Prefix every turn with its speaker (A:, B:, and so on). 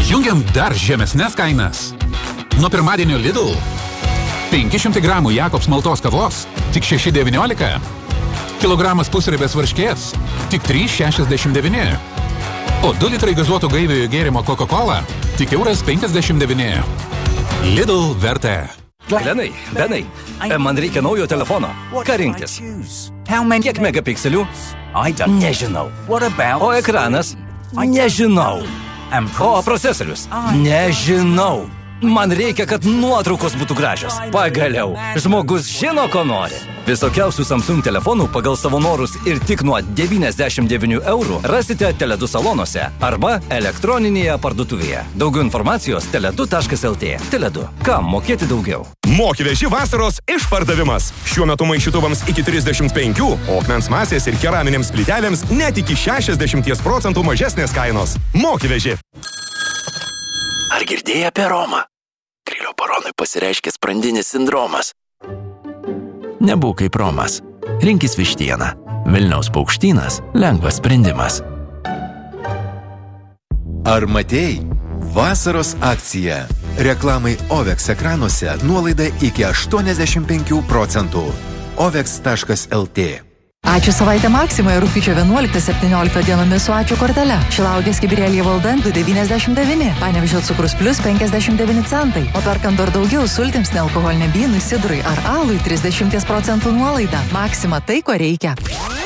A: Jungiam dar žemesnes kainas. Nuo pirmadienio Lidl 500 gramų Jakobs maltos kavos tik 6,19. Kilogramas pusribės varškės tik 3,69. O 2 litrai gazuoto gaiviojo gėrimo Coca-Cola tik €1,59. Lidl vertė.
B: Benai, man reikia naujo telefono. Ką rinktis? Kiek megapikselių? Nežinau. O ekranas? Nežinau. O procesorius? Nežinau. Man reikia, kad nuotraukos būtų gražios. Pagaliau, žmogus žino, ko nori. Visokiausių Samsung telefonų pagal savo norus ir tik nuo 99 eurų rasite Tele2 salonuose arba elektroninėje parduotuvėje. Daugiau informacijos tele2.lt. Tele2. Kam mokėti daugiau?
C: Moki-veži vasaros išpardavimas. Šiuo metu maišytuvams iki 35, o akmens masės ir keraminėms plytelėms net iki 60% mažesnės kainos. Moki-veži.
D: Ar girdėjai apie Romą? Grilio baronui pasireiškia sprandinis sindromas.
E: Nebūk kaip Romas. Rinkis vištieną. Vilniaus paukštynas – lengvas sprendimas.
F: Ar matėjai? Vasaros akcija. Reklamai OVEX ekranuose nuolaida iki 85%. OVEX.lt.
G: Ačiū savaitę Maksimoje rugpjūčio 11-17 dienomis su Ačiū kortele. Šilauogės kibirėlyje valdant 2,99. Panevėžio cukrus plus 59 centai. O perkant dar daugiau sultims nealkoholinė bynui, sidrui ar alui 30% nuolaida. Maksima tai, ko reikia.